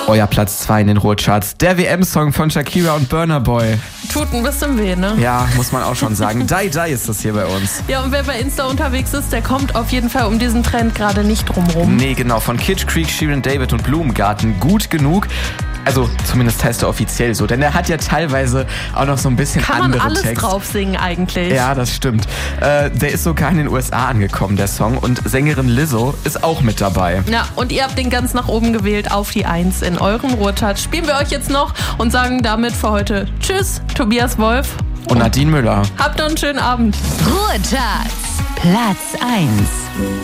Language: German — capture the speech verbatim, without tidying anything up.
Euer Platz zwei in den Ruhrcharts. Der W M-Song von Shakira und Burna Boy. Tut ein bisschen weh, ne? Ja, muss man auch schon sagen. Die Die ist das hier bei uns. Ja, und wer bei Insta unterwegs ist, der kommt auf jeden Fall um diesen Trend gerade nicht drum rum. Nee, genau. Von Kitsch Creek, Shirin David und Blumengarten. Gut genug. Also zumindest heißt er offiziell so, denn er hat ja teilweise auch noch so ein bisschen Kann andere man alles Text. drauf singen eigentlich. Ja, das stimmt. Äh, der ist sogar in den U S A angekommen, der Song. Und Sängerin Lizzo ist auch mit dabei. Ja, und ihr habt den ganz nach oben gewählt auf die eins in euren Ruhrcharts. Spielen wir euch jetzt noch und sagen damit für heute Tschüss, Tobias Wolf. Und Nadine Müller. Habt noch einen schönen Abend. Ruhrcharts, Platz eins.